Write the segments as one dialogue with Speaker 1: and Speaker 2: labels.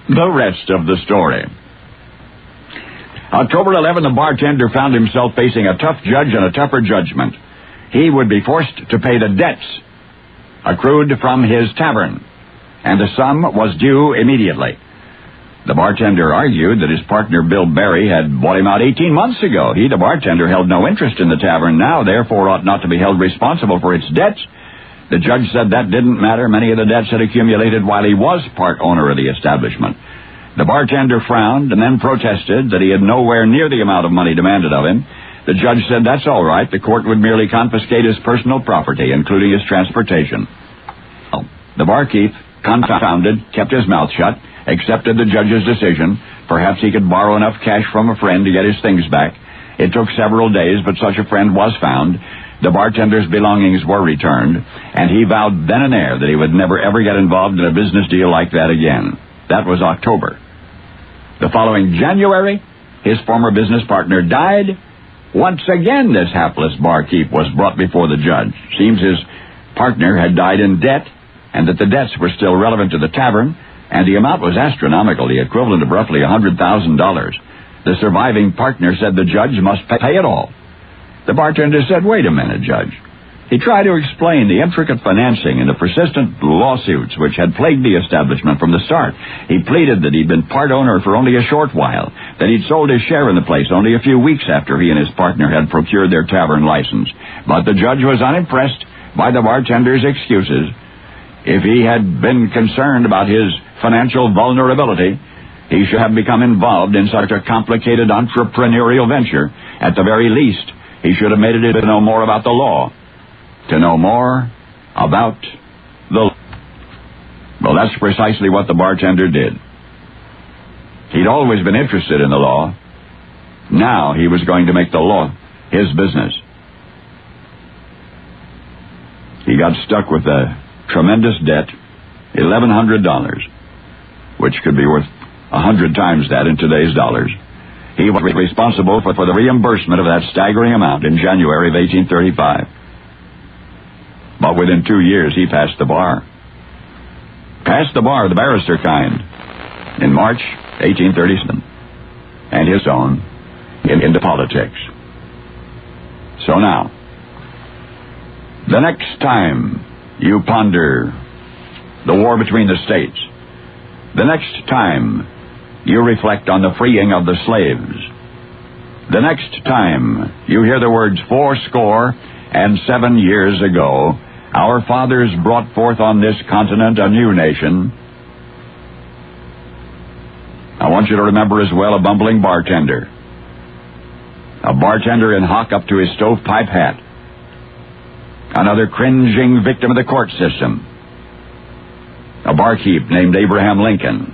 Speaker 1: the rest of the story. October 11, the bartender found himself facing a tough judge and a tougher judgment. He would be forced to pay the debts accrued from his tavern, and the sum was due immediately. The bartender argued that his partner, Bill Barry, had bought him out 18 months ago. He, the bartender, held no interest in the tavern now, therefore ought not to be held responsible for its debts. The judge said that didn't matter. Many of the debts had accumulated while he was part owner of the establishment. The bartender frowned and then protested that he had nowhere near the amount of money demanded of him. The judge said that's all right. The court would merely confiscate his personal property, including his transportation. The barkeep, confounded, kept his mouth shut, accepted the judge's decision. Perhaps he could borrow enough cash from a friend to get his things back. It took several days, but such a friend was found. The bartender's belongings were returned, and he vowed then and there that he would never ever get involved in a business deal like that again. That was October. The following January, his former business partner died. Once again, this hapless barkeep was brought before the judge. Seems his partner had died in debt, and that the debts were still relevant to the tavern, and the amount was astronomical, the equivalent of roughly $100,000. The surviving partner said the judge must pay it all. The bartender said, "Wait a minute, Judge." He tried to explain the intricate financing and the persistent lawsuits which had plagued the establishment from the start. He pleaded that he'd been part owner for only a short while, that he'd sold his share in the place only a few weeks after he and his partner had procured their tavern license. But the judge was unimpressed by the bartender's excuses. If he had been concerned about his financial vulnerability, he should have become involved in such a complicated entrepreneurial venture. At the very least, he should have made it to know more about the law. To know more about the law. Well, that's precisely what the bartender did. He'd always been interested in the law. Now he was going to make the law his business. He got stuck with a tremendous debt, $1,100, which could be worth 100 times that in today's dollars. He was responsible for the reimbursement of that staggering amount in January of 1835. But within 2 years, he passed the bar. Passed the bar, the barrister kind, in March 1837, and his own into politics. So now, the next time you ponder the war between the states, the next time you reflect on the freeing of the slaves, the next time you hear the words 87 years ago, our fathers brought forth on this continent a new nation, I want you to remember as well a bumbling bartender. A bartender in hock up to his stovepipe hat. Another cringing victim of the court system. A barkeep named Abraham Lincoln.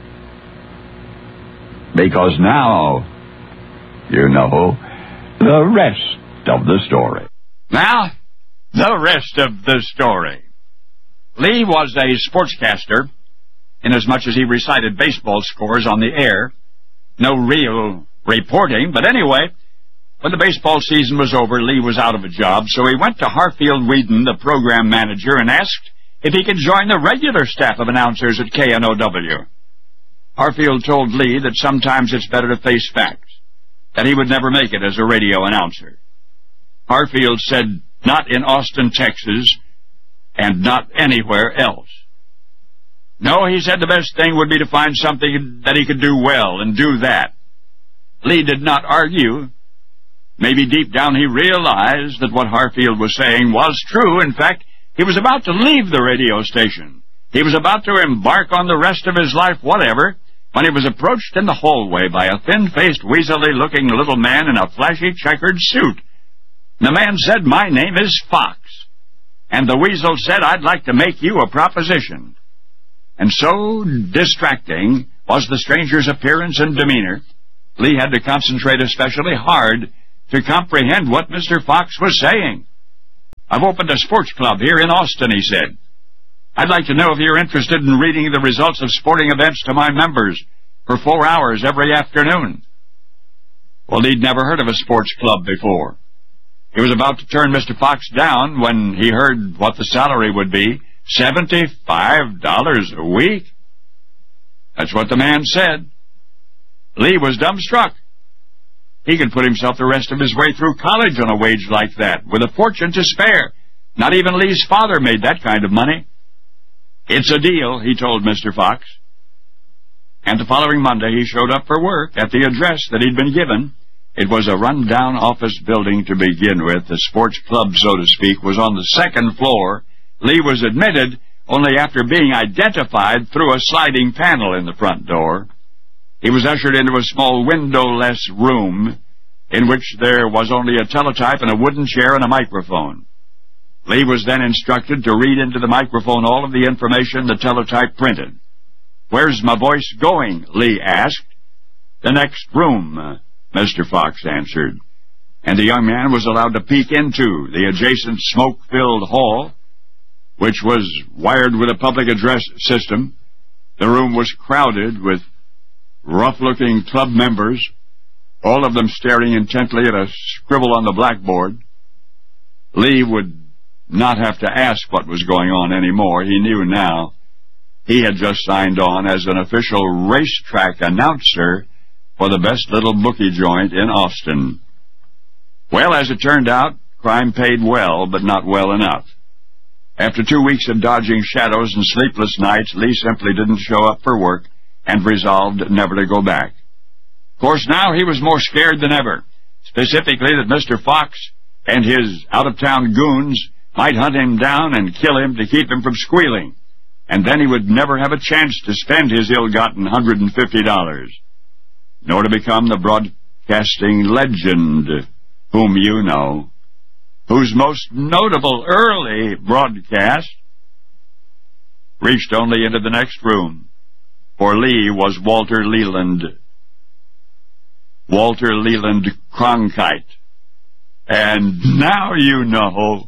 Speaker 1: Because now, you know the rest of the story.
Speaker 2: Now, the rest of the story. Lee was a sportscaster, inasmuch as he recited baseball scores on the air. No real reporting, but anyway, when the baseball season was over, Lee was out of a job, so he went to Harfield Whedon, the program manager, and asked if he could join the regular staff of announcers at KNOW. Harfield told Lee that sometimes it's better to face facts, that he would never make it as a radio announcer. Harfield said, not in Austin, Texas, and not anywhere else. No, he said the best thing would be to find something that he could do well, and do that. Lee did not argue. Maybe deep down he realized that what Harfield was saying was true. In fact, he was about to leave the radio station. He was about to embark on the rest of his life, whatever, when he was approached in the hallway by a thin-faced, weaselly-looking little man in a flashy checkered suit. The man said, "My name is Fox." And the weasel said, "I'd like to make you a proposition." And so distracting was the stranger's appearance and demeanor, Lee had to concentrate especially hard to comprehend what Mr. Fox was saying. "I've opened a sports club here in Austin," he said. "I'd like to know if you're interested in reading the results of sporting events to my members for 4 hours every afternoon." Well, he'd never heard of a sports club before. He was about to turn Mr. Fox down when he heard what the salary would be, $75 a week. That's what the man said. Lee was dumbstruck. He could put himself the rest of his way through college on a wage like that, with a fortune to spare. Not even Lee's father made that kind of money. It's a deal, he told Mr. Fox. And the following Monday he showed up for work at the address that he'd been given. It was a run-down office building to begin with. The sports club, so to speak, was on the second floor. Lee was admitted only after being identified through a sliding panel in the front door. He was ushered into a small windowless room in which there was only a teletype and a wooden chair and a microphone. Lee was then instructed to read into the microphone all of the information the teletype printed. "Where's my voice going?" Lee asked. "The next room," Mr. Fox answered. And the young man was allowed to peek into the adjacent smoke-filled hall, which was wired with a public address system. The room was crowded with rough-looking club members, all of them staring intently at a scribble on the blackboard. Lee would not have to ask what was going on anymore. He knew now. He had just signed on as an official racetrack announcer for the best little bookie joint in Austin. Well, as it turned out, crime paid well, but not well enough. After 2 weeks of dodging shadows and sleepless nights, Lee simply didn't show up for work and resolved never to go back. Of course, now he was more scared than ever, specifically that Mr. Fox and his out-of-town goons might hunt him down and kill him to keep him from squealing, and then he would never have a chance to spend his ill-gotten $150, nor to become the broadcasting legend whom you know, whose most notable early broadcast reached only into the next room, for Lee was Walter Leland Cronkite. And now you know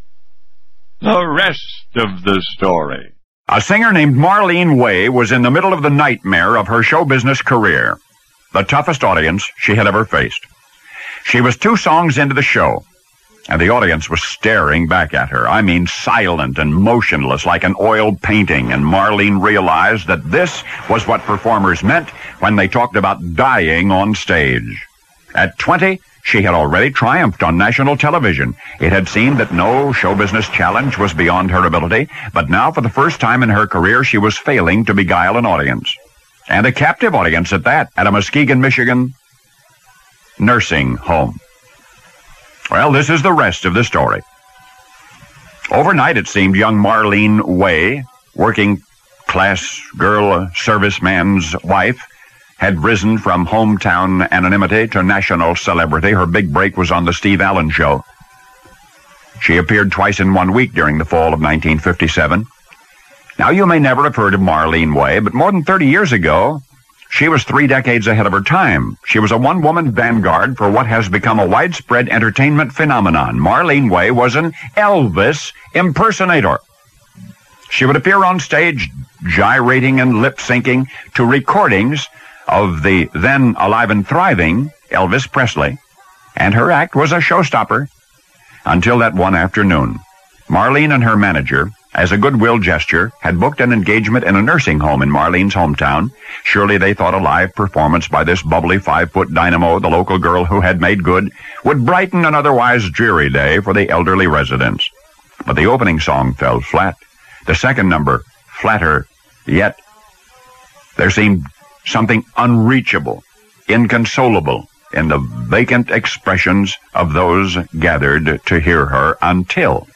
Speaker 2: the rest of the story.
Speaker 1: A singer named Marlene Way was in the middle of the nightmare of her show business career, the toughest audience she had ever faced. She was 2 songs into the show, and the audience was staring back at her. I mean, silent and motionless like an oil painting, and Marlene realized that this was what performers meant when they talked about dying on stage. At 20, she had already triumphed on national television. It had seemed that no show business challenge was beyond her ability, but now for the first time in her career she was failing to beguile an audience. And a captive audience at that, at a Muskegon, Michigan nursing home. Well, this is the rest of the story. Overnight, it seemed, young Marlene Way, working-class girl serviceman's wife, had risen from hometown anonymity to national celebrity. Her big break was on the Steve Allen Show. She appeared twice in 1 week during the fall of 1957. Now, you may never have heard of Marlene Way, but more than 30 years ago, she was 3 decades ahead of her time. She was a one-woman vanguard for what has become a widespread entertainment phenomenon. Marlene Way was an Elvis impersonator. She would appear on stage gyrating and lip-syncing to recordings of the then alive and thriving Elvis Presley, and her act was a showstopper until that one afternoon. Marlene and her manager, as a goodwill gesture, had booked an engagement in a nursing home in Marlene's hometown. Surely they thought a live performance by this bubbly 5-foot dynamo, the local girl who had made good, would brighten an otherwise dreary day for the elderly residents. But the opening song fell flat. The second number, flatter yet. There seemed something unreachable, inconsolable in the vacant expressions of those gathered to hear her until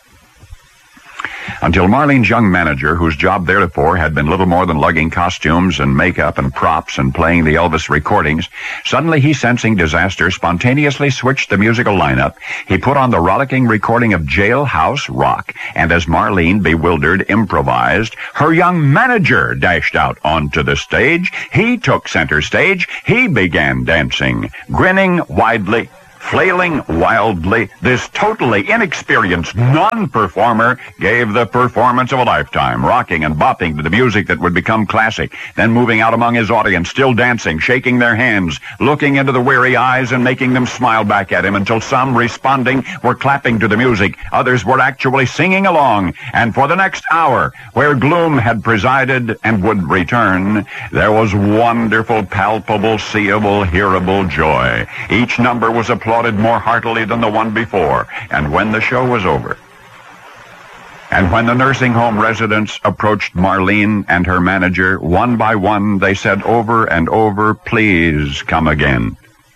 Speaker 1: Marlene's young manager, whose job theretofore had been little more than lugging costumes and makeup and props and playing the Elvis recordings, suddenly he, sensing disaster, spontaneously switched the musical lineup. He put on the rollicking recording of Jailhouse Rock, and as Marlene, bewildered, improvised, her young manager dashed out onto the stage. He took center stage. He began dancing, grinning widely,
Speaker 3: Flailing wildly, this totally inexperienced non-performer gave the performance of a lifetime, rocking and bopping to the music that would become classic, then moving out among his audience, still dancing, shaking their hands, looking into the weary eyes and making them smile back at him until some, responding, were clapping to the music. Others were actually singing along, and for the next hour, where gloom had presided and would return, there was wonderful, palpable, seeable, hearable joy. Each number was applauded more heartily than the one before, and when the show was over, and when the nursing home residents approached Marlene and her manager, one by one, they said over and over, "Please come again."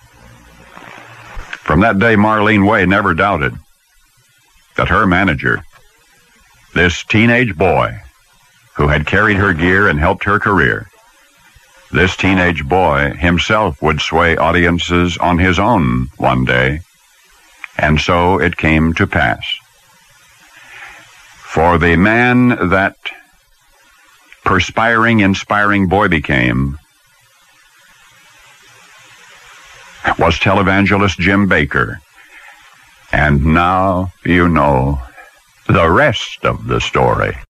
Speaker 3: From that day, Marlene Way never doubted that her manager, this teenage boy who had carried her gear and helped her career, this teenage boy himself would sway audiences on his own one day, and so it came to pass. For the man that perspiring, inspiring boy became was televangelist Jim Bakker. And now you know the rest of the story.